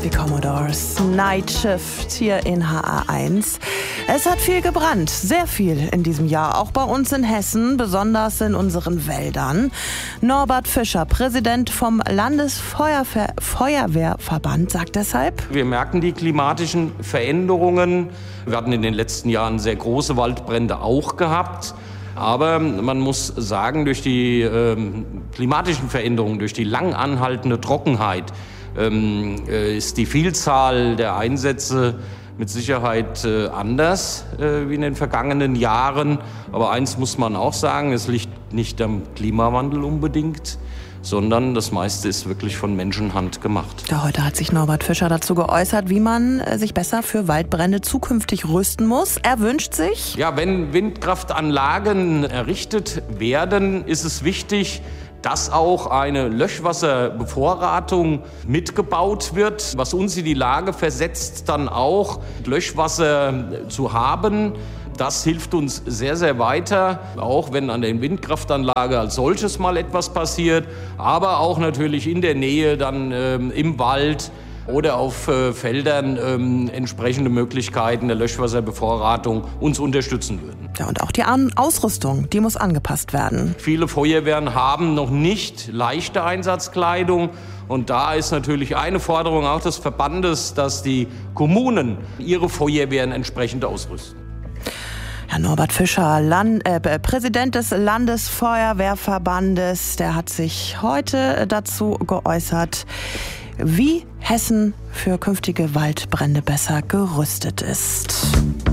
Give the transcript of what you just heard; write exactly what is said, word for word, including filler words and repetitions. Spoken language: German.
Die Commodores, Night Shift hier in H A eins. Es hat viel gebrannt, sehr viel in diesem Jahr, auch bei uns in Hessen, besonders in unseren Wäldern. Norbert Fischer, Präsident vom Landesfeuerwehrverband, sagt deshalb: Wir merken die klimatischen Veränderungen. Wir hatten in den letzten Jahren sehr große Waldbrände auch gehabt. Aber man muss sagen, durch die ähm, klimatischen Veränderungen, durch die lang anhaltende Trockenheit, ähm, äh, ist die Vielzahl der Einsätze mit Sicherheit äh, anders äh, wie in den vergangenen Jahren. Aber eins muss man auch sagen, es liegt nicht am Klimawandel unbedingt, sondern das meiste ist wirklich von Menschenhand gemacht. Ja, heute hat sich Norbert Fischer dazu geäußert, wie man sich besser für Waldbrände zukünftig rüsten muss. Er wünscht sich: Ja, wenn Windkraftanlagen errichtet werden, ist es wichtig, dass auch eine Löschwasserbevorratung mitgebaut wird, was uns in die Lage versetzt, dann auch Löschwasser zu haben. Das hilft uns sehr, sehr weiter, auch wenn an der Windkraftanlage als solches mal etwas passiert, aber auch natürlich in der Nähe dann ähm, im Wald oder auf äh, Feldern ähm, entsprechende Möglichkeiten der Löschwasserbevorratung uns unterstützen würden. Ja, und auch die An- Ausrüstung, die muss angepasst werden. Viele Feuerwehren haben noch nicht leichte Einsatzkleidung. Und da ist natürlich eine Forderung auch des Verbandes, dass die Kommunen ihre Feuerwehren entsprechend ausrüsten. Herr Norbert Fischer, Land, äh, Präsident des Landesfeuerwehrverbandes, der hat sich heute dazu geäußert, wie Hessen für künftige Waldbrände besser gerüstet ist.